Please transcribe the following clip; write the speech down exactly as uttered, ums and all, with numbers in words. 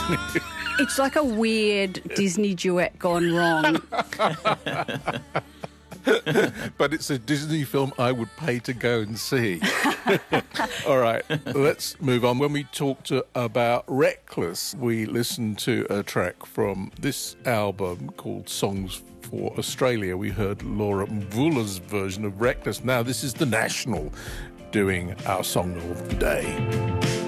It's like a weird Disney duet gone wrong. But it's a Disney film I would pay to go and see. All right, let's move on. When we talked to, about Reckless, we listened to a track from this album called Songs for Australia. We heard Laura Mvula's version of Reckless. Now this is The National doing our song of the day.